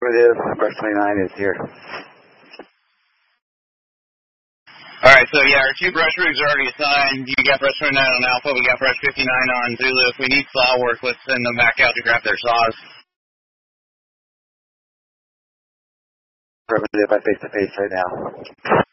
Affirmative. Brush 29 is here. Alright, so yeah, our 2 brush rigs are already assigned. You got brush 29 on Alpha, we got brush 59 on Zulu. If we need saw work, let's send them back out to grab their saws. Affirmative, I'm face-to-face right now.